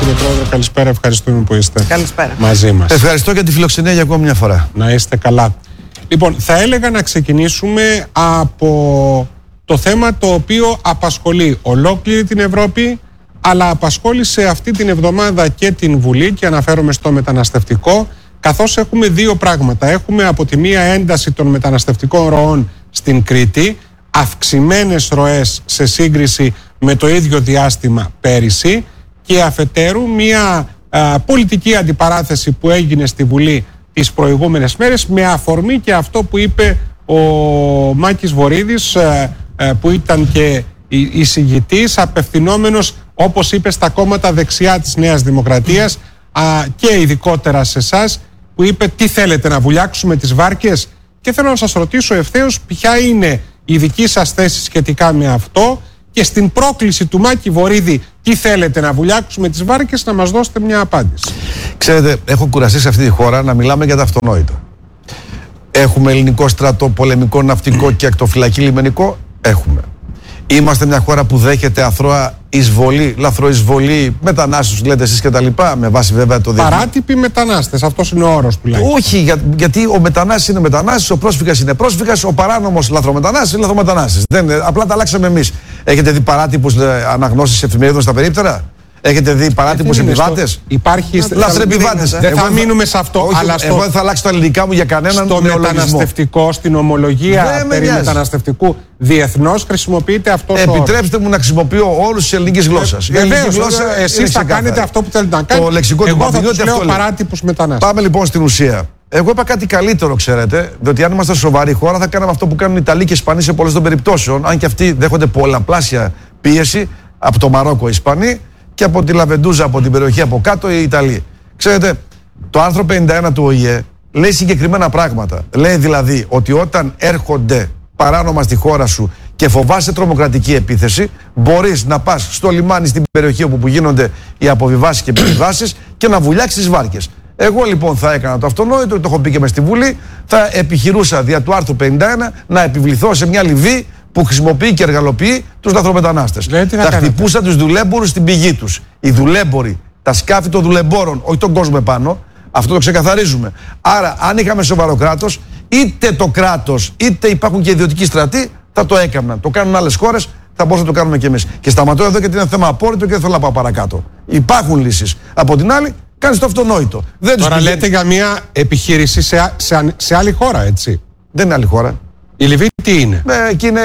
κύριε Πρόεδρε, καλησπέρα. Ευχαριστούμε που είστε μαζί μας. Ευχαριστώ για τη φιλοξενία για ακόμη μια φορά. Να είστε καλά. Λοιπόν, θα έλεγα να ξεκινήσουμε από το θέμα το οποίο απασχολεί ολόκληρη την Ευρώπη, αλλά απασχόλησε αυτή την εβδομάδα και την Βουλή, και αναφέρομαι στο μεταναστευτικό, καθώς έχουμε δύο πράγματα. Έχουμε από τη μία ένταση των μεταναστευτικών ροών στην Κρήτη, αυξημένες ροές σε σύγκριση με το ίδιο διάστημα πέρυσι, και αφετέρου μια πολιτική αντιπαράθεση που έγινε στη Βουλή τις προηγούμενες μέρες, με αφορμή και αυτό που είπε ο Μάκης Βορίδης, που ήταν και εισηγητής, απευθυνόμενος, όπως είπε, στα κόμματα δεξιά της Νέας Δημοκρατίας, και ειδικότερα σε εσάς, που είπε τι θέλετε, να βουλιάξουμε τις βάρκες? Και θέλω να σας ρωτήσω ευθέως ποια είναι η δική σας θέση σχετικά με αυτό, και στην πρόκληση του Μάκη Βορίδη τι θέλετε, να βουλιάξουμε τις βάρκες, να μας δώσετε μια απάντηση. Ξέρετε, έχω κουραστεί σε αυτή τη χώρα να μιλάμε για τα αυτονόητα. Έχουμε ελληνικό στρατό, πολεμικό, ναυτικό και ακτοφυλακή λιμενικό? Έχουμε. Είμαστε μια χώρα που δέχεται αθρώα εισβολή, λαθροεισβολή, μετανάστες, λέτε εσείς κτλ. Με βάση βέβαια το διεθνές. Παράτυποι μετανάστες, αυτός είναι ο όρος που λέει. Όχι, γιατί ο μετανάστης είναι μετανάστης, ο πρόσφυγας είναι πρόσφυγας, ο παράνομος λαθρομετανάστης είναι λαθρομετανάστης. Απλά τα αλλάξαμε εμείς. Έχετε δει παράτυπους αναγνώσεις εφημερίδων στα περίπτερα? Έχετε δει παράτυπους επιβάτες? Υπάρχει. Λαθρεπιβάτες. Δεν θα μείνουμε σε αυτό. Όχι, αλλά εγώ δεν θα αλλάξω τα ελληνικά μου για κανέναν. Στο μεταναστευτικό, στην ομολογία περί μεταναστευτικού, διεθνώς χρησιμοποιείται αυτό το όρο. Επιτρέψτε μου να χρησιμοποιώ όλους τις ελληνικές γλώσσες. Βεβαίως, εσείς θα κάνετε αυτό που θέλετε να κάνετε. Το λεξικό του εγώ θα τους λέω παράτυπους μετανάστες. Πάμε λοιπόν στην ουσία. Εγώ είπα κάτι καλύτερο, ξέρετε, διότι αν είμαστε σοβαρή χώρα θα κάναμε αυτό που κάνουν οι Ιταλοί και οι Ισπανοί σε πολλές των περιπτώσεων, αν και αυτοί δέχονται πολλαπλάσια πίεση από το Μαρόκο οι Ισπανοί και από τη Λαβεντούζα, από την περιοχή από κάτω οι Ιταλοί. Ξέρετε, το άρθρο 51 του ΟΗΕ λέει συγκεκριμένα πράγματα. Λέει δηλαδή ότι όταν έρχονται παράνομα στη χώρα σου και φοβάσαι τρομοκρατική επίθεση, μπορείς να πας στο λιμάνι στην περιοχή όπου γίνονται οι αποβιβάσεις και επιβιβάσεις και να βουλιάξεις τις βάρκες. Εγώ λοιπόν θα έκανα το αυτονόητο, το έχω πει και μες στη Βουλή, θα επιχειρούσα δια του άρθρου 51 να επιβληθώ σε μια Λιβύη που χρησιμοποιεί και εργαλοποιεί τους λαθρομετανάστες. Θα χτυπούσα τους δουλέμπορους στην πηγή τους. Οι δουλέμποροι, τα σκάφη των δουλεμπόρων, όχι τον κόσμο επάνω, αυτό το ξεκαθαρίζουμε. Άρα, αν είχαμε σοβαρό κράτος, είτε το κράτος, είτε υπάρχουν και ιδιωτικοί στρατοί, θα το έκαναν. Το κάνουν άλλες χώρες, θα μπορούσαμε να το κάνουμε κι εμείς. Και σταματώ εδώ γιατί είναι θέμα απόρριτο και δεν θέλω να πάω παρακάτω. Υπάρχουν λύσεις. Από την άλλη, κάνεις το αυτονόητο. Τώρα λέτε για μια επιχείρηση σε άλλη χώρα, έτσι? Δεν είναι άλλη χώρα. Η Λιβύη τι είναι? Εκεί είναι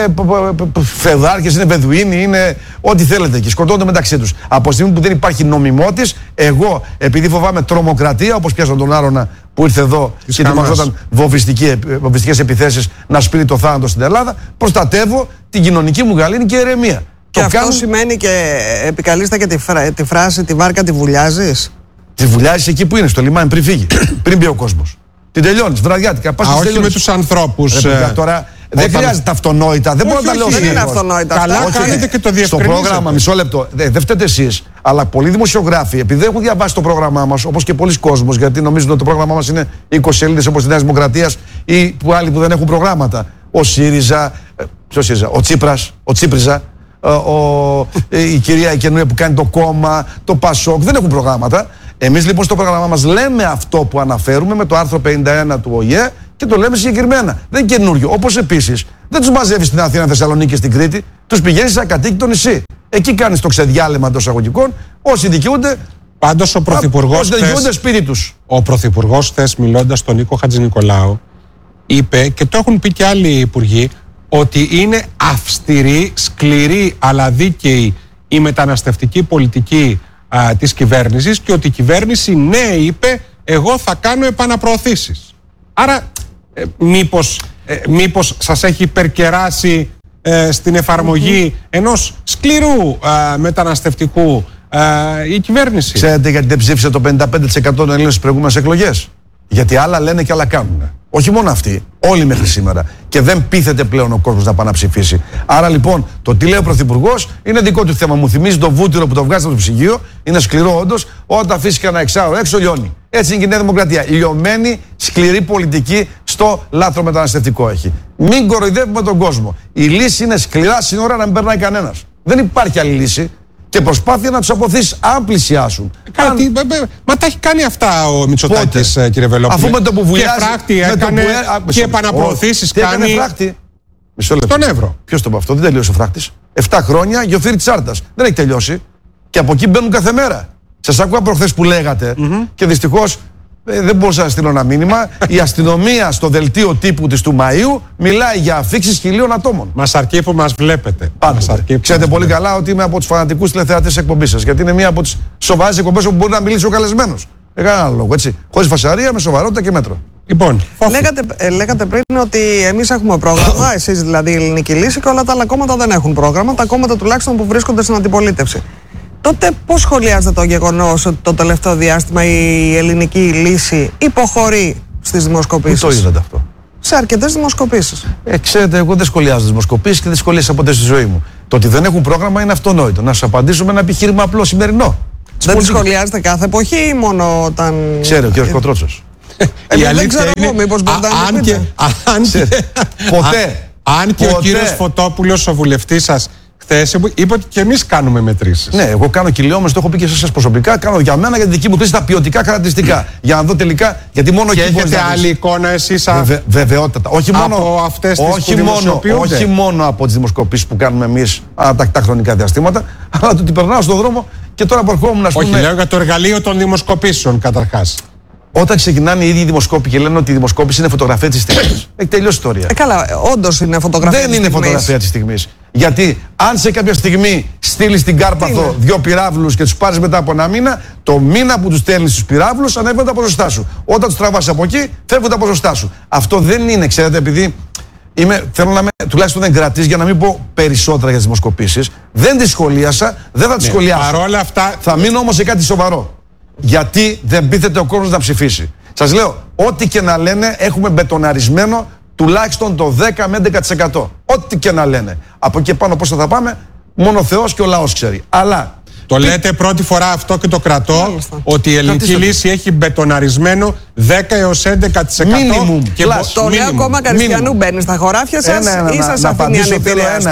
φεδάρχες, είναι Βεδουίνοι, είναι ό,τι θέλετε εκεί. Σκοτώνονται μεταξύ τους. Από τη στιγμή που δεν υπάρχει νομιμότης, εγώ επειδή φοβάμαι τρομοκρατία, όπως πιάσαν τον Άρωνα που ήρθε εδώ και ετοιμαζόταν βομβιστικές επιθέσεις να σπείρει το θάνατο στην Ελλάδα, προστατεύω την κοινωνική μου γαλήνη και ηρεμία. Και αυτό σημαίνει και επικαλείστε και τη φράση «τη βάρκα τη βουλιάζεις». Τη βουλιάζεις εκεί που είναι, στο λιμάνι, πριν φύγει, πριν μπει ο κόσμος. Την τελειώνεις, βραδιάτικα. Όχι με τους ανθρώπους. Τώρα δεν χρειάζεται αυτονόητα. Δεν μπορώ να τα λέω. Δεν είναι αυτονόητα. Καλά κάνετε και το διευκρινίζετε. Στο πρόγραμμα, μισό λεπτό. Δεν φταίτε εσείς, αλλά πολλοί δημοσιογράφοι, επειδή δεν έχουν διαβάσει το πρόγραμμά μας, όπως και πολλοί κόσμος, γιατί νομίζουν ότι το πρόγραμμά μας είναι 20 σελίδες όπως τη Νέα Δημοκρατία ή που άλλοι που δεν έχουν προγράμματα. Ο ΣΥΡΙΖΑ, ο Τσίπρας, ο Τσίπριζα, η κυρία Εκενούια που κάνει το κόμμα, το ΠΑΣΟΚ, δεν έχουν προγράμματα. Εμείς λοιπόν στο πρόγραμμά μας λέμε αυτό που αναφέρουμε με το άρθρο 51 του ΟΗΕ και το λέμε συγκεκριμένα. Δεν είναι καινούριο. Όπως επίσης δεν τους μαζεύεις στην Αθήνα, Θεσσαλονίκη και στην Κρήτη, τους πηγαίνεις σε ακατοίκητο νησί. Εκεί κάνεις το ξεδιάλειμμα των εισαγωγικών. Όσοι δικαιούνται. Πάντως ο Πρωθυπουργός χθες, μιλώντας στον Νίκο Χατζηνικολάου, είπε, και το έχουν πει και άλλοι υπουργοί, ότι είναι αυστηρή, σκληρή αλλά δίκαιη η μεταναστευτική πολιτική της κυβέρνησης, και ότι η κυβέρνηση, ναι, είπε, εγώ θα κάνω επαναπροωθήσεις. Άρα μήπως σας έχει υπερκεράσει στην εφαρμογή ενός σκληρού μεταναστευτικού η κυβέρνηση? Ξέρετε γιατί δεν ψήφισε το 55% των Ελλήνων στις προηγούμενες εκλογές? Γιατί άλλα λένε και άλλα κάνουν. Όχι μόνο αυτοί, όλοι μέχρι σήμερα. Και δεν πείθεται πλέον ο κόσμος να πάει να ψηφίσει. Άρα λοιπόν, το τι λέει ο Πρωθυπουργός είναι δικό του θέμα. Μου θυμίζει το βούτυρο που το βγάζει από το ψυγείο. Είναι σκληρό όντως. Όταν αφήσει κανένα εξάωρο έξω, λιώνει. Έτσι είναι και η Νέα Δημοκρατία. Λιωμένη, σκληρή πολιτική στο λάθρο μεταναστευτικό έχει. Μην κοροϊδεύουμε τον κόσμο. Η λύση είναι σκληρά σύνορα να μην περνάει κανένας. Δεν υπάρχει άλλη λύση. Και προσπάθεια να τους αποθείς αν πλησιάσουν. Μα τα έχει κάνει αυτά ο Μητσοτάκης, κύριε Βελόπουλε. Αφού με το που βουλιάζει, και φράκτη έκανε και επαναπροωθήσεις κάνει. Μισό λεπτό. Στον Εύρο. Ποιος το είπε αυτό, δεν τελείωσε ο φράκτης. 7 χρόνια Γιοφύρη Τσάρτας. Δεν έχει τελειώσει. Και από εκεί μπαίνουν κάθε μέρα. Σας άκουγα προχθές που λέγατε και δυστυχώς δεν μπορούσα να στείλω ένα μήνυμα. Η αστυνομία στο δελτίο τύπου της του Μαΐου μιλάει για αφήξεις 1.000 ατόμων. Μας αρκεί που μας βλέπετε. Ξέρετε πολύ καλά ότι είμαι από τους φανατικούς τηλεθεατές εκπομπής σας. Γιατί είναι μία από τις σοβαρές εκπομπές όπου μπορεί να μιλήσει ο καλεσμένος. Δεν κανένα λόγο, έτσι. Χωρίς φασαρία, με σοβαρότητα και μέτρο. Λοιπόν, λέγατε πριν ότι εμείς έχουμε πρόγραμμα, εσείς δηλαδή η Ελληνική Λύση, και όλα τα άλλα κόμματα δεν έχουν πρόγραμμα. Τα κόμματα τουλάχιστον που βρίσκονται στην αντιπολίτευση. Τότε πώς σχολιάζετε το γεγονός ότι το τελευταίο διάστημα η Ελληνική Λύση υποχωρεί στις δημοσκοπήσεις? Πού το είδατε αυτό? Σε αρκετές δημοσκοπήσεις. Ξέρετε, εγώ δεν σχολιάζω τις δημοσκοπήσεις και δεν σχολίασα ποτέ στη ζωή μου. Το ότι δεν έχουν πρόγραμμα είναι αυτονόητο. Να σας απαντήσω με ένα επιχείρημα απλό σημερινό. Δεν τη σχολιάζετε κάθε εποχή ή μόνο όταν. Ξέρει ο κ. Κοτρότσος. Δεν ξέρω εγώ, μήπως μπορείτε να μου πείτε. Ποτέ. Αν και ο κύριος Φωτόπουλος, ο βουλευτής σας, χθες είπε ότι και εμείς κάνουμε μετρήσεις. Ναι, εγώ κάνω κυλιόμετρους, το έχω πει και σε εσάς προσωπικά. Κάνω για μένα, για τη δική μου χρήση, τα ποιοτικά χαρακτηριστικά. Για να δω τελικά. Γιατί μόνο και εκεί έχετε άλλη εικόνα εσείς βεβαιότατα. Όχι μόνο από αυτές τις που δημοσιοποιούνται. Όχι μόνο από τις δημοσκοπήσεις που κάνουμε εμείς τα χρονικά διαστήματα, αλλά το ότι περνάω στον δρόμο και τώρα προχωρούμε να πούμε. Όχι, λέω για το εργαλείο των δημοσκοπήσεων καταρχάς. Όταν ξεκινάνε οι ίδιοι δημοσκόποι και λένε ότι η δημοσκόπηση είναι φωτογραφία της στιγμής. Έχει τελειώσει η ιστορία. Καλά, όντως είναι φωτογραφία της στιγμής. Δεν είναι φωτογραφία της στιγμής. Γιατί αν σε κάποια στιγμή στείλεις στην Κάρπαθο 2 πυράβλους και τους πάρεις μετά από ένα μήνα, το μήνα που τους στέλνεις στους πυράβλους ανέβουν τα ποσοστά σου. Όταν τους τραβάς από εκεί, φεύγουν τα ποσοστά σου. Αυτό δεν είναι, ξέρετε, επειδή θέλω να είμαι τουλάχιστον εγκρατής για να μην πω περισσότερα για τις δημοσκοπήσεις. Δεν τις σχολίασα, δεν θα τις σχολιάσω. Παρόλα αυτά. Θα μείνω όμως σε κάτι σοβαρό. Γιατί δεν πείθεται ο κόσμος να ψηφίσει. Σας λέω, ό,τι και να λένε, έχουμε μπετοναρισμένο τουλάχιστον το 10 με 11%. Ό,τι και να λένε. Από εκεί πάνω πώς θα πάμε, μόνο ο Θεός και ο λαός ξέρει. Αλλά. Το λέτε πρώτη φορά αυτό και το κρατώ, ότι η Ελληνική Λύση έχει μπετοναρισμένο 10 έως 11%. Μίνιμουμ. Το νέο κόμμα Καριστιανού μπαίνει στα χωράφια σας ή σας αφήνει ανεπηρέαστο?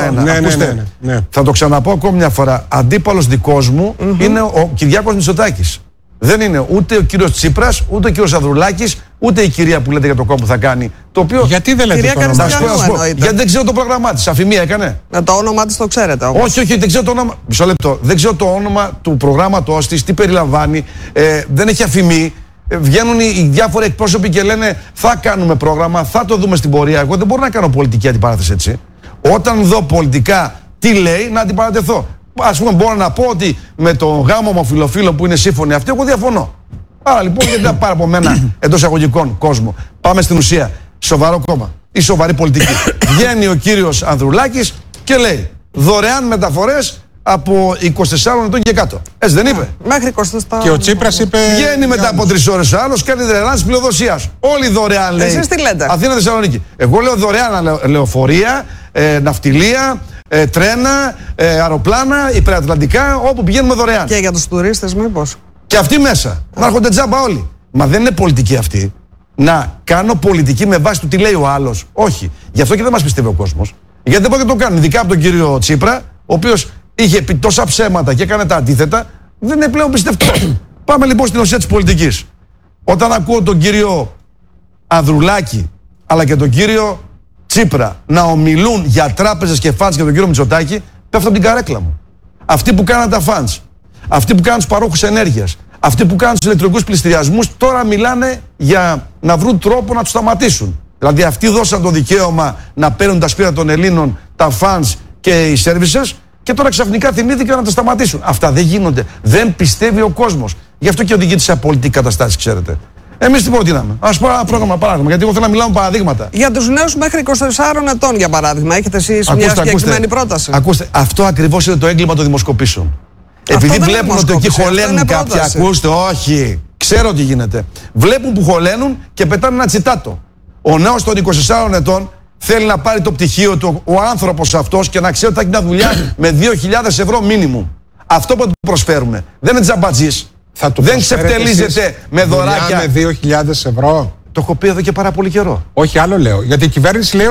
Ναι. Θα το ξαναπώ ακόμη μια φορά. Αντίπαλος δικός μου είναι ο Κυριάκος Μητσοτάκης. Δεν είναι ούτε ο κύριος Τσίπρας, ούτε ο κύριος Ανδρουλάκης, ούτε η κυρία που λέτε για το κόμμα που θα κάνει. Το οποίο. Γιατί δεν λέτε το όνομά της? Γιατί δεν ξέρω το πρόγραμμά της. Αφημία έκανε. Το όνομά της το ξέρετε όμως. Όχι, δεν ξέρω το όνομα. Μισό λεπτό. Δεν ξέρω το όνομα του προγράμματος της, τι περιλαμβάνει. Δεν έχει αφημί. Βγαίνουν οι διάφοροι εκπρόσωποι και λένε θα κάνουμε πρόγραμμα, θα το δούμε στην πορεία. Εγώ δεν μπορώ να κάνω πολιτική αντιπαράθεση έτσι. Όταν δω πολιτικά τι λέει, να αντιπαρατεθώ. Ας πούμε, μπορώ να πω ότι με το γάμο ομοφυλοφίλων που είναι σύμφωνοι αυτοί, εγώ διαφωνώ. Άρα λοιπόν, γιατί να πάρω από μένα εντός εισαγωγικών κόσμο. Πάμε στην ουσία. Σοβαρό κόμμα ή σοβαρή πολιτική. Βγαίνει ο κύριος Ανδρουλάκης και λέει δωρεάν μεταφορές από 24 ετών και κάτω. Έτσι δεν είπε? Μέχρι 24. Και ο Τσίπρας είπε. Βγαίνει μετά από 3 ώρες ο άλλος, κάνει δωρεάν της πλειοδοσίας. Όλοι δωρεάν λέει. Εσείς τι λέτε? Αθήνα Θεσσαλονίκη. Εγώ λέω δωρεάν λεωφορεία, ναυτιλία. Τρένα, αεροπλάνα, υπερατλαντικά, όπου πηγαίνουμε δωρεάν. Και για τους τουρίστες μήπως? Και αυτοί μέσα. Να έρχονται τζάμπα όλοι. Μα δεν είναι πολιτική αυτή. Να κάνω πολιτική με βάση του τι λέει ο άλλος. Όχι. Γι' αυτό και δεν μας πιστεύει ο κόσμος. Γιατί δεν μπορεί να το κάνουν. Ειδικά από τον κύριο Τσίπρα, ο οποίος είχε πει τόσα ψέματα και έκανε τα αντίθετα, δεν είναι πλέον πιστευτικός. Πάμε λοιπόν στην ουσία της πολιτικής. Όταν ακούω τον κύριο Ανδρουλάκη, αλλά και τον κύριο Τσίπρα να ομιλούν για τράπεζες και φαντς για τον κύριο Μητσοτάκη, πέφτω από την καρέκλα μου. Αυτοί που κάναν τα φαντς, αυτοί που κάναν τους παρόχους ενέργειας, αυτοί που κάναν τους ηλεκτρικούς πληστηριασμούς, τώρα μιλάνε για να βρουν τρόπο να τους σταματήσουν. Δηλαδή αυτοί δώσαν το δικαίωμα να παίρνουν τα σπίτια των Ελλήνων, τα φαντς και οι services, και τώρα ξαφνικά θυμήθηκαν να τα σταματήσουν. Αυτά δεν γίνονται. Δεν πιστεύει ο κόσμος. Γι' αυτό και οδηγείται σε απολυτική καταστάση, ξέρετε. Εμείς τι προτείναμε? Ας πω ένα πρόγραμμα παράδειγμα, γιατί εγώ θέλω να μιλάω με παραδείγματα. Για τους νέους μέχρι 24 ετών, για παράδειγμα, έχετε εσείς μια συγκεκριμένη πρόταση? Ακούστε, αυτό ακριβώς είναι το έγκλημα των δημοσκοπήσεων. Επειδή βλέπουν ότι εκεί χωλένουν κάποιοι, ακούστε, όχι, ξέρω τι γίνεται. Βλέπουν που χωλένουν και πετάνε ένα τσιτάτο. Ο νέος των 24 ετών θέλει να πάρει το πτυχίο του, ο άνθρωπος αυτός, και να ξέρει ότι θα έχει μια δουλειά με 2.000 ευρώ μίνιμουμ. Αυτό που του προσφέρουμε. Δεν είναι τζαμπατζής. Δεν ξεφτελίζεται με δωράκια. Με 2.000 ευρώ. Το έχω πει εδώ και πάρα πολύ καιρό. Όχι, άλλο λέω. Γιατί η κυβέρνηση λέει ότι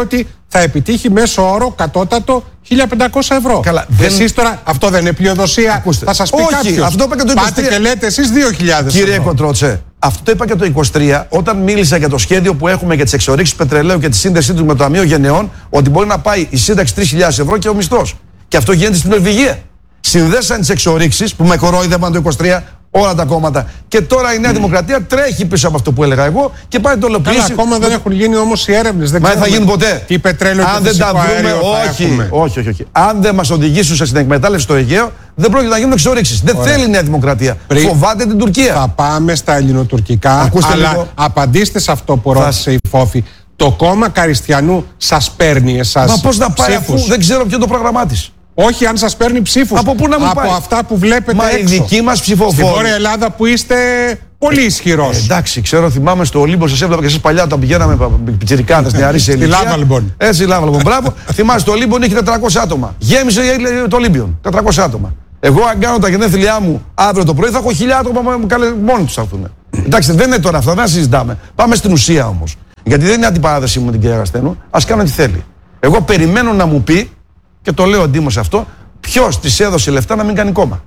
θα επιτύχει μέσο όρο κατώτατο 1.500 ευρώ. Καλά, Εσείς τώρα, αυτό δεν είναι πλειοδοσία? Ακούστε. Θα σας πει Όχι, κάποιος. αυτό είπα και το 23. Πάτε και λέτε εσείς 2.000 Κύριε ευρώ. Κοντρότσε, αυτό το είπα και το 23 όταν μίλησα για το σχέδιο που έχουμε για τις εξορίξεις πετρελαίου και τη σύνδεσή του με το Ταμείο Γενεών, ότι μπορεί να πάει η σύνταξη 3.000 ευρώ και ο μισθός. Και αυτό γίνεται στην Νορβηγία. Συνδέσαν τις εξορίξεις που με κορόιδευαν το 23 όλα τα κόμματα. Και τώρα η Νέα Δημοκρατία τρέχει πίσω από αυτό που έλεγα εγώ και πάει το ολοκληρώσει. Αλλά ακόμα δεν έχουν γίνει όμως οι έρευνες. Δεν θα γίνουν ποτέ. Τι πετρέλαιο αν και δεν τα φυσικό βρούμε, αέριο θα έχουμε. όχι. Αν δεν μας οδηγήσουν στην εκμετάλλευση στο Αιγαίο, δεν πρόκειται να γίνουν εξορίξεις. Δεν θέλει η Νέα Δημοκρατία. Φοβάται την Τουρκία. Θα πάμε στα ελληνοτουρκικά. Ακούστε αλλά λίγο. απαντήστε σε αυτό που ρώτησε η Φόφη. Το κόμμα Καριστιανού σας παίρνει εσάς? Μα πώς να πάει ψήφους? αφού δεν ξέρω ποιο είναι το πρόγραμμά της. Όχι, αν σας παίρνει ψήφους. Από πού να μου πάει? Από αυτά που βλέπετε Μα έξω. η δική μας Στη ψηφοφόρη. Βόρεια Ελλάδα που είστε πολύ ισχυρός. Εντάξει, ξέρω, θυμάμαι στο Ολύμπο, σας έβλεπα και εσείς παλιά όταν πηγαίναμε πιτσιρικάδες νεαροί σε ηλικία. Στη Λάβαλμπον. Έτσι, Λάβαλμπον. Μπράβο. Θυμάσαι στο Ολύμπο είχε 400 άτομα. Γέμισε το Ολύμπιον. 400 άτομα. Εγώ, αν κάνω τα γενέθλιά μου αύριο το πρωί, θα έχω 1.000 άτομα μόνοι τους θα έρθουν. Εντάξει, δεν είναι τώρα αυτά, δεν συζητάμε. Πάμε στην ουσία όμως. Γιατί δεν είναι αντιπαράθεση μου με την κυρία Γαστένου. Ας κάνω τι θέλει. Εγώ περιμένω να μου πει, και το λέω Ντίμος αυτό, ποιος της έδωσε λεφτά να μην κάνει κόμμα.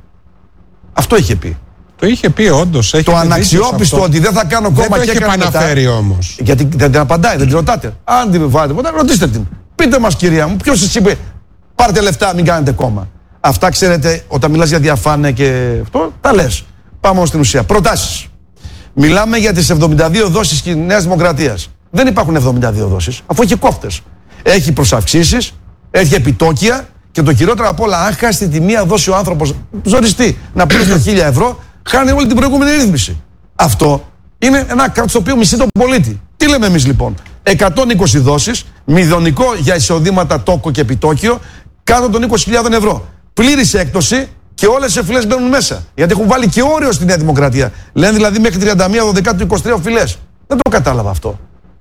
Αυτό είχε πει. Το είχε πει όντως. Το αναξιόπιστο ότι δεν θα κάνω κόμμα δεν και το είχε επαναφέρει όμως. Γιατί δεν την απαντάει, δεν την ρωτάτε. Αν την βάλετε ποτέ, ρωτήστε την. Πείτε μας, κυρία μου, ποιος σας είπε πάρτε λεφτά, μην κάνετε κόμμα. Αυτά ξέρετε, όταν μιλάς για διαφάνεια και αυτό, τα λες. Πάμε όμως στην ουσία. Προτάσεις. Μιλάμε για τις 72 δόσεις της Νέας Δημοκρατίας. Δεν υπάρχουν 72 δόσεις, αφού έχει κόφτες. Έχει προσαυξήσεις, έχει επιτόκια και το χειρότερο απ' όλα, αν χάσει τη μία δόση ο άνθρωπος ζοριστεί να πληρώσει τα 1.000 ευρώ, χάνει όλη την προηγούμενη ρύθμιση. Αυτό είναι ένα κράτος το οποίο μισεί τον πολίτη. Τι λέμε εμείς λοιπόν? 120 δόσεις, μηδονικό για εισοδήματα τόκο και επιτόκιο, κάτω των 20.000 ευρώ. Πλήρης έκπτωση και όλες οι οφειλές μπαίνουν μέσα. Γιατί έχουν βάλει και όριο στη Νέα Δημοκρατία. Λένε δηλαδή μέχρι 31 του 23 οφειλές. Δεν το κατάλαβα αυτό.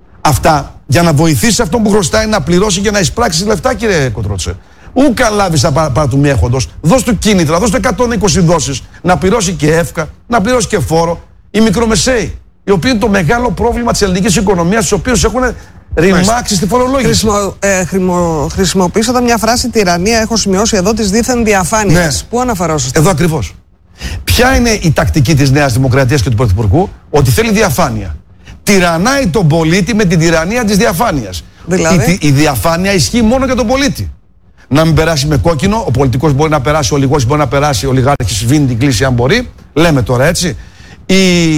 Αυτά για να βοηθήσει αυτόν που χρωστάει να πληρώσει και να εισπράξει λεφτά, κύριε Κοντρότσε. Ού καλάβει τα παρά του μιέχοντος. Δώσ' του κίνητρα, δώσ' του 120 δόσεις να πληρώσει και εύκα, να πληρώσει και φόρο. Οι μικρομεσαίοι, οι οποίοι είναι το μεγάλο πρόβλημα της ελληνικής οικονομίας, τους οποίους έχουν ρημάξει στη φορολόγηση. Χρησιμοποιήσατε μια φράση τυραννία, έχω σημειώσει εδώ, της δίθεν διαφάνειας. Ναι. Πού αναφερόσαστε? Εδώ ακριβώς. Ποια είναι η τακτική της Νέας Δημοκρατίας και του Πρωθυπουργού? Ότι θέλει διαφάνεια. Τυραννάει τον πολίτη με την τυραννία της διαφάνειας. Δηλαδή? Η διαφάνεια ισχύει μόνο για τον πολίτη. Να μην περάσει με κόκκινο, ο πολιτικός μπορεί να περάσει, ο ολιγός μπορεί να περάσει, ο ολιγάρχης σβήνει την κλίση αν μπορεί. Λέμε τώρα έτσι. Η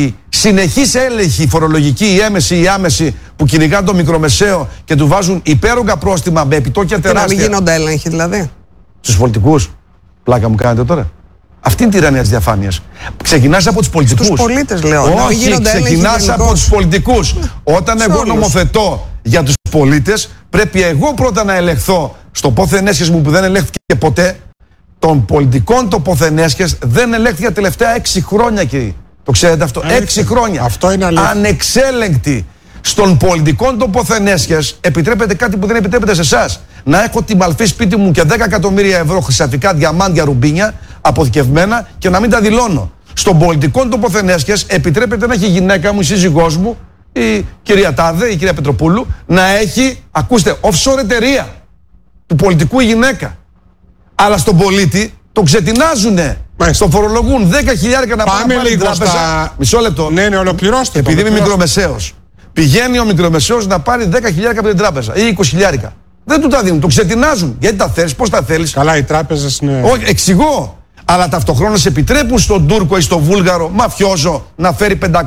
συνεχής έλεγχη φορολογική, η έμεση, η άμεση που κυνηγάνε το μικρομεσαίο και του βάζουν υπέρογκα πρόστιμα με επιτόκια τεράστια. Να μην γίνονται έλεγχοι δηλαδή. Στους πολιτικούς. Πλάκα μου κάνετε τώρα. Αυτή είναι η τυραννία της διαφάνειας. Ξεκινάς από τους πολιτικούς. Στους πολίτες λέω. Όχι, ξεκινάς από τους πολιτικούς. Όταν εγώ νομοθετώ για τους πολίτες, πρέπει εγώ πρώτα να ελεγχθώ στο πόθεν έσχες μου που δεν ελέγχθηκε ποτέ. Των πολιτικών το πόθεν έσχες δεν ελέγχθηκε τα τελευταία 6 χρόνια, κύριε. Το ξέρετε αυτό? 6 χρόνια. Αυτό είναι αλήθεια. Ανεξέλεγκτη. Στον πολιτικό το πόθεν έσχες επιτρέπεται κάτι που δεν επιτρέπεται σε εσάς. Να έχω τη μαλφή σπίτι μου και 10 εκατομμύρια ευρώ χρυσαφικά, διαμάντια, ρουμπίνια αποθηκευμένα και να μην τα δηλώνω. Στον πολιτικό το πόθεν έσχες επιτρέπεται να έχει η γυναίκα μου, η σύζυγός μου, η κυρία Τάδε, η κυρία Πετροπούλου, να έχει, ακούστε, offshore εταιρεία του πολιτικού η γυναίκα. Αλλά στον πολίτη το ξετινάζουνε. Στο φορολογούν 10.000 να πάμε πάρει λίγο τράπεζα. στα... Μισό λεπτό. Ναι, ολοκληρώστε. Επειδή είμαι μικρομεσαίος. Πηγαίνει ο μικρομεσαίος να πάρει 10.000 από την τράπεζα ή 20.000. Δεν του τα δίνουν, το ξετινάζουν. Γιατί τα θέλεις, πώς τα θέλεις? Καλά, οι τράπεζες είναι. Όχι, εξηγώ. Αλλά ταυτοχρόνως επιτρέπουν στον Τούρκο ή στον Βούλγαρο μαφιόζο να φέρει 500.000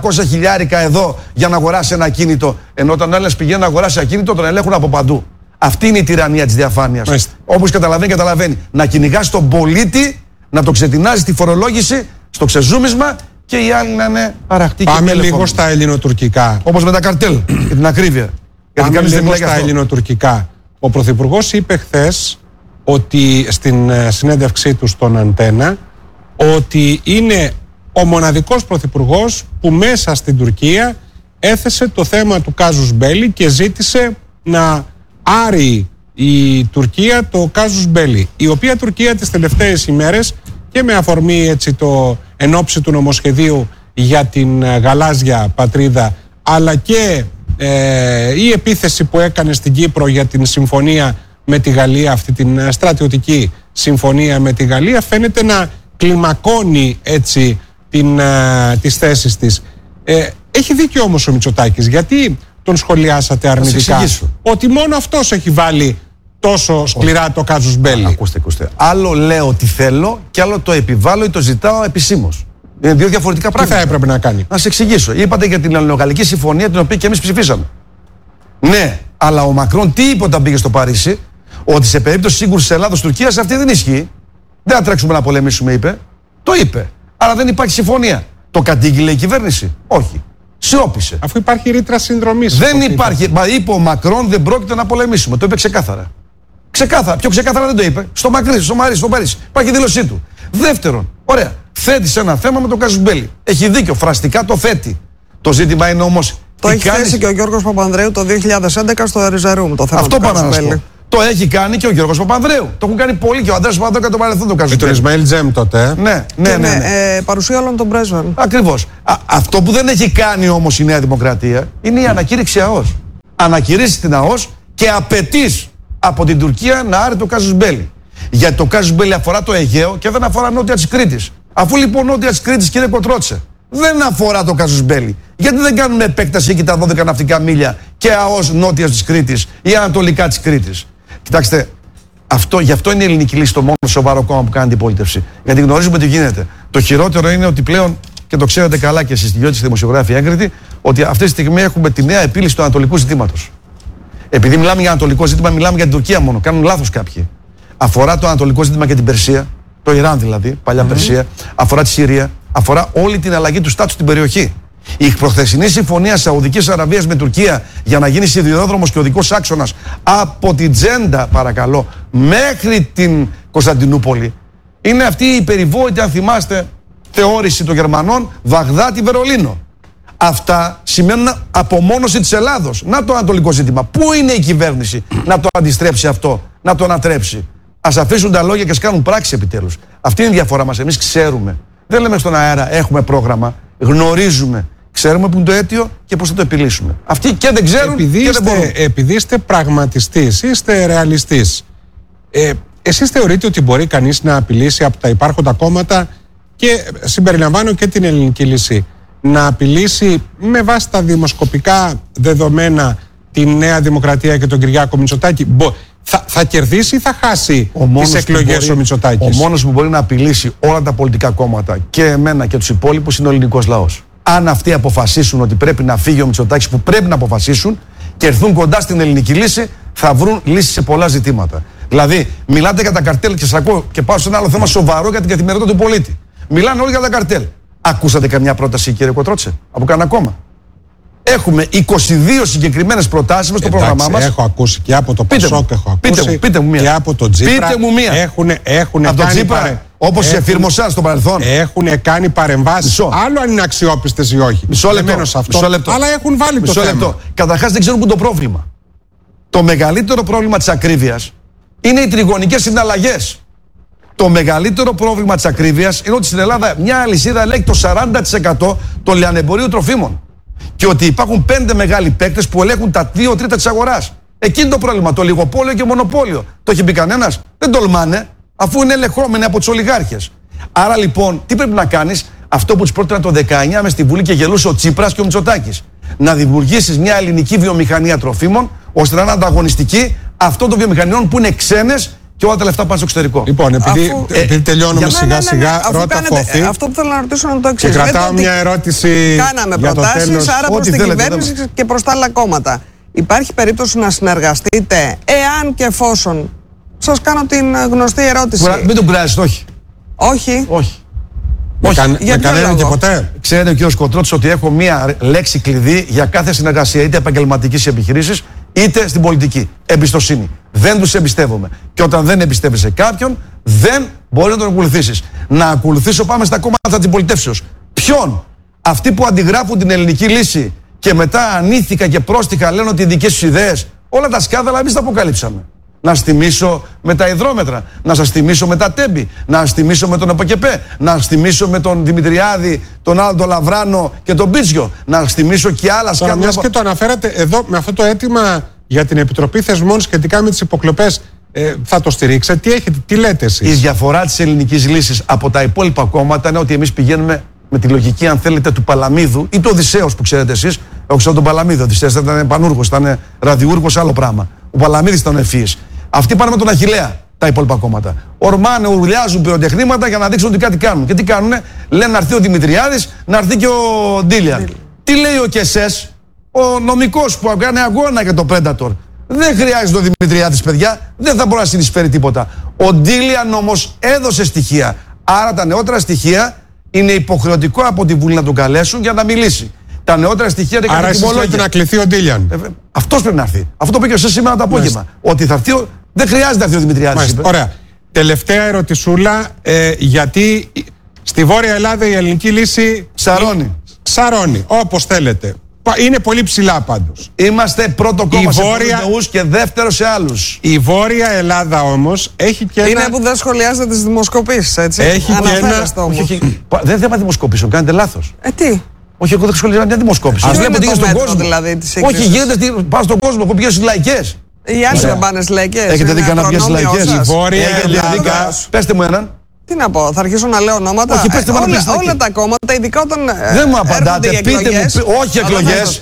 εδώ για να αγοράσει ένα ακίνητο. Ενώ όταν ένας πηγαίνει να αγοράσει ακίνητο, τον ελέγχουν από παντού. Αυτή είναι η τυραννία της διαφάνειας. Όπως καταλαβαίνει. Να κυνηγάς τον πολίτη, να το ξετινάζει τη φορολόγηση, στο ξεζούμισμα και οι άλλοι να είναι αραχτοί. Πάμε λίγο στα ελληνοτουρκικά. Όπως με τα καρτέλ, για την ακρίβεια. Πάμε λίγο στα ελληνοτουρκικά. Ο Πρωθυπουργός είπε χθες ότι στην συνέντευξή του στον Αντένα ότι είναι ο μοναδικός πρωθυπουργός που μέσα στην Τουρκία έθεσε το θέμα του κάζους μπέλι και ζήτησε να άρει η Τουρκία το κάζους μπέλι, η οποία Τουρκία τις τελευταίες ημέρες και με αφορμή έτσι το ενόψει του νομοσχεδίου για την γαλάζια πατρίδα, αλλά και η επίθεση που έκανε στην Κύπρο για την συμφωνία με τη Γαλλία, αυτή την στρατιωτική συμφωνία με τη Γαλλία, φαίνεται να κλιμακώνει έτσι τις θέσεις της. Έχει δίκιο όμως ο Μητσοτάκης. Γιατί τον σχολιάσατε αρνητικά? Ότι μόνο αυτός έχει βάλει τόσο σκληρά το κάζους μπέλι. Ακούστε. Άλλο λέω τι θέλω και άλλο το επιβάλλω ή το ζητάω επισήμως. Είναι δύο διαφορετικά πράγματα. Τι θα έπρεπε να κάνει? Να σε εξηγήσω. Είπατε για την Ελληνογαλλική συμφωνία, την οποία και εμείς ψηφίσαμε. Ναι, αλλά ο Μακρόν τι είπε όταν πήγε στο Παρίσι? Ότι σε περίπτωση σύγκρουσης Ελλάδος-Τουρκίας αυτή δεν ισχύει. Δεν θα τρέξουμε να πολεμήσουμε, είπε. Το είπε. Άρα δεν υπάρχει συμφωνία. Το κατήγγειλε η κυβέρνηση? Όχι. Σιώπησε. Αφού υπάρχει ρήτρα συνδρομής. Δεν υπάρχει. Μα είπε ο Μακρόν δεν πρόκειται να πολεμήσουμε. Το είπε ξεκάθαρα. Πιο ξεκάθαρα δεν το είπε. Στο Παρίσι. Υπάρχει δήλωσή του. Δεύτερον, ωραία. Θέτει ένα θέμα με τον κάζους μπέλι. Έχει δίκιο. Φραστικά το θέτει. Το ζήτημα είναι όμως. Το έχει θέσει και ο Γιώργος Παπανδρέου το 2011 στο Εριζαρούμ. Το θέμα. Αυτό πάνω να σου πω. Το έχει κάνει και ο Γιώργος Παπανδρέου. Το έχουν κάνει πολλοί και ο Ανδρέας Παπανδρέου κατά το παρελθόν το κάζους μπέλι. Με τον Ισμαήλ Τζέμ τότε. Ναι. Παρουσία όλων των πρέσβεων. Ακριβώς. Αυτό που δεν έχει κάνει όμως η Νέα Δημοκρατία είναι η ανακήρυξη ΑΟΣ. Ανακηρύσσει την ΑΟΣ και απαιτείς από την Τουρκία να άρει το κάζους μπέλι. Γιατί το κάζους μπέλι αφορά το Αιγαίο και δεν αφορά νότια της Κρήτης. Αφού λοιπόν νότια της Κρήτης, κύριε Κοτρότσε, δεν αφορά το κάζους μπέλι, γιατί δεν κάνουμε επέκταση εκεί τα 12 ναυτικά μίλια και ΑΟΣ νότια της Κρήτης ή ανατολικά της Κρήτης? Κοιτάξτε, γι' αυτό είναι η ελληνική λύση το μόνο σοβαρό κόμμα που κάνει αντιπολίτευση. Γιατί γνωρίζουμε τι γίνεται. Το χειρότερο είναι ότι πλέον, και το ξέρετε καλά και εσείς, διότι δημοσιογράφοι έγκριτοι, ότι αυτή τη στιγμή έχουμε τη νέα επίλυση του ανατολικού ζητήματος. Επειδή μιλάμε για ανατολικό ζήτημα, μιλάμε για την Τουρκία μόνο. Κάνουν λάθος κάποιοι. Αφορά το ανατολικό ζήτημα και την Περσία, το Ιράν δηλαδή, παλιά Περσία, αφορά τη Συρία, αφορά όλη την αλλαγή του στάτους στην περιοχή. Η προχθεσινή συμφωνία Σαουδικής Αραβίας με Τουρκία για να γίνει σιδηρόδρομος και οδικός άξονας από την Τζέντα, παρακαλώ, μέχρι την Κωνσταντινούπολη, είναι αυτή η περιβόητη, αν θυμάστε, θεώρηση των Γερμανών Βαγδάτη-Βερολίνο. Αυτά σημαίνουν απομόνωση της Ελλάδος. Να το ανατολικό ζήτημα. Πού είναι η κυβέρνηση να το αντιστρέψει αυτό, να το ανατρέψει? Ας αφήσουν τα λόγια και ας κάνουν πράξη επιτέλους. Αυτή είναι η διαφορά μας. Εμείς ξέρουμε. Δεν λέμε στον αέρα έχουμε πρόγραμμα. Γνωρίζουμε. Ξέρουμε που είναι το αίτιο και πώς θα το επιλύσουμε. Αυτοί και δεν ξέρουν και δεν μπορούν. Επειδή είστε πραγματιστής, είστε ρεαλιστής, εσείς θεωρείτε ότι μπορεί κανείς να απειλήσει από τα υπάρχοντα κόμματα, και συμπεριλαμβάνω και την Ελληνική Λύση, να απειλήσει με βάση τα δημοσκοπικά δεδομένα τη Νέα Δημοκρατία και τον Κυριάκο Μητσοτάκη? Θα κερδίσει ή θα χάσει τις εκλογές ο Μητσοτάκης? Ο μόνος που μπορεί να απειλήσει όλα τα πολιτικά κόμματα και εμένα και τους υπόλοιπους είναι ο ελληνικός λαός. Αν αυτοί αποφασίσουν ότι πρέπει να φύγει ο Μητσοτάκης, που πρέπει να αποφασίσουν, και έρθουν κοντά στην Ελληνική Λύση, θα βρουν λύσεις σε πολλά ζητήματα. Δηλαδή, μιλάτε για τα καρτέλ και σας ακούω και πάω σε ένα άλλο θέμα σοβαρό για την καθημερινότητα του πολίτη. Μιλάνε όλοι για τα καρτέλ. Ακούσατε καμιά πρόταση, κύριε Κοτρότσε, από κανένα κόμμα? Έχουμε 22 συγκεκριμένες προτάσεις μες στο πρόγραμμά μας. Έχω ακούσει και από το Πασόκ, έχω ακούσει πείτε μου μία. Και από το Τζίπρα. Πείτε μου μία. Έχουν από το Τζίπρα, όπως σε εφήρμοσαν στο παρελθόν. Έχουν κάνει παρεμβάσεις. Άλλο αν είναι αξιόπιστες ή όχι. Μισό λεπτό. Αλλά έχουν βάλει το θέμα. Καταρχάς δεν ξέρουν που είναι το πρόβλημα. Το μεγαλύτερο πρόβλημα της ακρίβειας είναι οι τριγωνικές συναλλαγές. Το μεγαλύτερο πρόβλημα της ακρίβειας είναι ότι στην Ελλάδα μια αλυσίδα ελέγχει το 40% των λιανεμπορίου τροφίμων. Και ότι υπάρχουν 5 μεγάλοι παίκτες που ελέγχουν τα 2 τρίτα της αγοράς. Εκεί είναι το πρόβλημα. Το λιγοπόλιο και μονοπόλιο. Το έχει πει κανένας? Δεν τολμάνε, αφού είναι ελεγχόμενοι από τους ολιγάρχες. Άρα λοιπόν, τι πρέπει να κάνεις? Αυτό που τους πρότειναν το 19 μες στη Βουλή και γελούσε ο Τσίπρας και ο Μητσοτάκης. Να δημιουργήσεις μια ελληνική βιομηχανία τροφίμων, ώστε να είναι ανταγωνιστική αυτών των βιομηχανιών που είναι ξένες και όλα τα λεφτά πάνε στο εξωτερικό. Λοιπόν, επειδή τελειώνουμε σιγά-σιγά, ρώτα Φώθη. Αυτό που θέλω να ρωτήσω είναι το εξής. Και κρατάω μια ερώτηση. Κάναμε προτάσεις, άρα προς την κυβέρνηση και προς τα άλλα κόμματα. Υπάρχει περίπτωση να συνεργαστείτε, εάν και εφόσον? Σας κάνω την γνωστή ερώτηση. Μην τον κουράζεις, όχι. Όχι. Με κανέναν και ποτέ. Ξέρετε ο κύριος Κοτρότης ότι έχω μία λέξη κλειδί για κάθε συνεργασία, είτε επαγγελματικής επιχειρήσης, είτε στην πολιτική. Εμπιστοσύνη. Δεν τους εμπιστεύομαι. Και όταν δεν εμπιστεύεσαι κάποιον, δεν μπορεί να τον ακολουθήσεις. Να ακολουθήσω, πάμε στα κόμματα της αντιπολιτεύσεως. Ποιον? Αυτοί που αντιγράφουν την Ελληνική Λύση και μετά ανήθικα και πρόστιχα λένε ότι οι δικές τους ιδέες, όλα τα σκάνδαλα εμείς τα αποκαλύψαμε. Να σας θυμίσω με τα υδρόμετρα, να σας θυμίσω με τα τέμπη, να σας θυμίσω με τον ΕΠΟΚΕΠΕ, να σας θυμίσω με τον Δημητριάδη, τον άλλο τον Λαβράνο και τον Πίτσιο, να σας θυμίσω και άλλα σκάνδαλα. Μιας και το αναφέρατε εδώ με αυτό το αίτημα για την Επιτροπή Θεσμών σχετικά με τις υποκλοπές, θα το στηρίξετε, τι έχετε, τι λέτε εσείς? Η διαφορά της ελληνικής λύσης από τα υπόλοιπα κόμματα είναι ότι εμείς πηγαίνουμε με τη λογική, αν θέλετε, του Παλαμίδου ή του Οδυσσέως που ξέρετε εσείς. Εγώ ξέρω τον Παλαμίδη. Ο Οδυσσέας ήταν πανούργος, ήταν ραδιούργος, άλλο πράγμα. Ο Παλαμίδης ήταν ευφύης. Αυτοί πάνε με τον Αχιλλέα, τα υπόλοιπα κόμματα. Ορμάνε, ουρλιάζουν πυροτεχνήματα για να δείξουν ότι κάτι κάνουν. Και τι κάνουνε? Λένε να έρθει ο Δημητριάδης, να έρθει και ο Ντίλιαν. Τι λέει ο Κεσές, ο νομικός που κάνει αγώνα για το Predator? Δεν χρειάζεται ο Δημητριάδης, παιδιά, δεν θα μπορεί να συνεισφέρει τίποτα. Ο Ντίλιαν όμως έδωσε στοιχεία. Άρα τα νεότερα στοιχεία είναι υποχρεωτικό από τη Βουλή να τον καλέσουν για να μιλήσει. Τα νεότερα στοιχεία είναι κατά Άρα εσείς λέτε να κληθεί ο Ντίλιαν. Αυτός πρέπει να έρθει. Αυτό το είπε και εσείς σήμερα το απόγευμα. Ότι θα έρθει, δεν χρειάζεται να έρθει ο Δημητριάδης. Ωραία. Τελευταία ερωτησούλα, γιατί στη Βόρεια Ελλάδα η ελληνική λύση σαρώνει, όπως θέλετε. Είναι πολύ ψηλά πάντως. Είμαστε πρώτο κόμμα σε πολλούς και δεύτερο σε άλλους. Η Βόρεια Ελλάδα όμως έχει και είναι που δεν σχολιάζετε τις δημοσκοπήσεις, έτσι. Έχει και ένα... Δεν είναι θέμα δημοσκοπήσεων, κάνετε λάθος. Τι? Όχι, εγώ δεν σχολιάζω μια δημοσκόπηση. Ας λέμε τι γίνεται στον κόσμο. Δηλαδή, όχι, γίνεται πάνω στον κόσμο. Εγώ πηγαίνω στις λαϊκές. Οι άλλοι δεν πάνε στις λαϊκές. Έχετε δει κανένα πια στις λαϊκές? Η Βόρεια Ελλάδα. Πέστε μου έναν. Τι να πω, θα αρχίσω να λέω ονόματα? Όχι, πέστε μου όλα τα κόμματα, ειδικά όταν. Δεν μου απαντάτε, πείτε μου. Όχι εκλογές.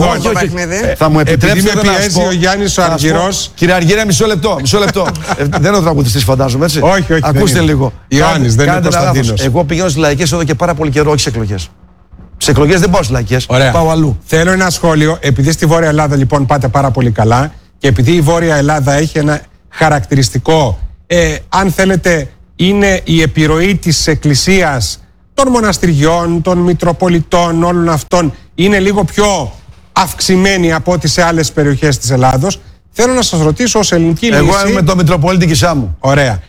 Θα μου επιτρέψετε να πιέζει ο Γιάννης ο Αργυρός. Κύριε Αργύρα, μισό λεπτό. Δεν είναι ο τραγουδιστής, φαντάζομαι, έτσι. Όχι, όχι. Ακούστε λίγο. Ιωάννης, δεν είναι Κωνσταντίνος. Εγώ πηγαίνω στις λαϊκές εδώ και πάρα πολύ καιρό, όχι σε εκλογές. Σε εκλογές δεν πάω στις λαϊκές. Πάω αλλού. Θέλω ένα σχόλιο. Επειδή στη Βόρεια Ελλάδα λοιπόν πάτε πάρα πολύ καλά και επειδή η Βόρεια Ελλάδα έχει ένα χαρακτηριστικό, αν θέλετε, είναι η επιρροή της Εκκλησίας, των μοναστηριών, των Μητροπολιτών, όλων αυτών, είναι λίγο πιο αυξημένη από ό,τι σε άλλες περιοχές της Ελλάδος. Θέλω να σας ρωτήσω ως ελληνική λύση. Εγώ είμαι με τον Μητροπολίτη Κισάμου. Ωραία.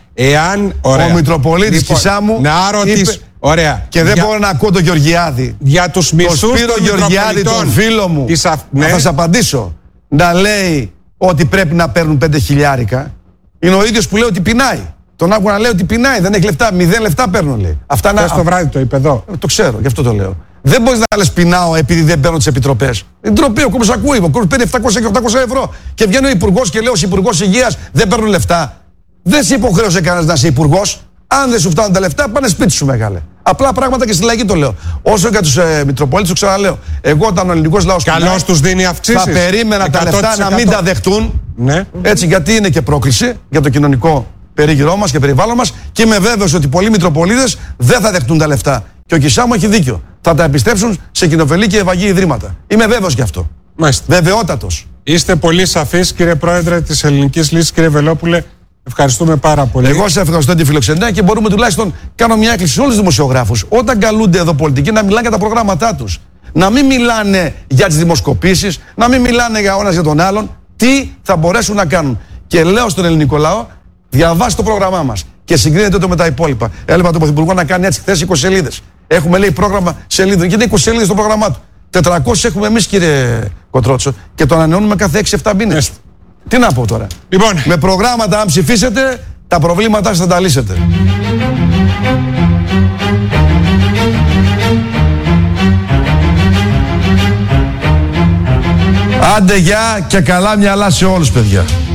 Ο Μητροπολίτης Κισάμου. Να ρωτήσω. Ωραία. Και δεν μπορώ να ακούω τον Γεωργιάδη. Για τους μισούς των Γεωργιάδη, τον φίλο μου. Ναι. Θα σας απαντήσω. Να λέει ότι πρέπει να παίρνουν 5 χιλιάρικα. Είναι ο ίδιος που λέει ότι πεινάει. Τον άκουγα να λέει ότι πεινάει, δεν έχει λεφτά. 0 λεφτά παίρνουν, λέει. Αυτά να. Το βράδυ το είπε εδώ. Το ξέρω, γι' αυτό το λέω. Δεν μπορείς να λες πεινάω επειδή δεν παίρνω τις επιτροπές. Είναι ντροπή, ο κόσμος ακούει. Ο κόσμος παίρνει 700 και 800 ευρώ. Και βγαίνει ο υπουργός και λέει ως υπουργός υγείας δεν παίρνουν λεφτά. Δεν σε υποχρέωσε κανένας να είσαι υπουργός. Αν δεν σου φτάνουν τα λεφτά, πάνε σπίτι σου, μεγάλε. Απλά πράγματα και στη λαϊκή το λέω. Όσο για τους Μητροπολίτες, το ξαναλέω. Εγώ, όταν ο ελληνικός λαός. Καλώς τους δίνει αυξήσεις. Θα περίμενα τα λεφτά να μην τα δεχτούν. Ναι. Έτσι, γιατί είναι και πρόκληση για το κοινωνικό περίγυρό μας και περιβάλλον μας. Και είμαι βέβαιος ότι πολλοί Μητροπολίτες δεν θα δεχτούν τα λεφτά. Και ο Κισάμου έχει δίκιο. Θα τα επιστρέψουν σε κοινοφελή και ευαγή ιδρύματα. Είμαι βέβαιος γι' αυτό. Μάλιστα. Βεβαιότατος. Είστε πολύ σαφείς, κύριε Πρόεδρε της Ελληνικής Λύσης, κύριε Βελόπουλε. Ευχαριστούμε πάρα πολύ. Εγώ σε ευχαριστώ τη φιλοξενία και μπορούμε τουλάχιστον κάνω μια έκκληση σε όλους τους δημοσιογράφους. Όταν καλούνται εδώ πολιτικοί να μιλάνε για τα προγράμματά τους. Να μην μιλάνε για τις δημοσκοπήσεις, να μην μιλάνε για ο ένας για τον άλλον. Τι θα μπορέσουν να κάνουν. Και λέω στον ελληνικό λαό, διαβάστε το πρόγραμμά μας και συγκρίνετε το με τα υπόλοιπα. Έλαβα τον Πρωθυπουργό να κάνει έτσι χθες 20 σελίδες. Έχουμε, λέει, πρόγραμμα σελίδων και είναι 20 σελίδες το πρόγραμμά του. 400 έχουμε εμείς, κύριε Κοτρότσο, και το ανανεώνουμε κάθε 6-7 μήνες. Τι να πω τώρα. Λοιπόν, με προγράμματα, αν ψηφίσετε, τα προβλήματά σας θα τα λύσετε. Άντε γεια και καλά μυαλά σε όλους, παιδιά.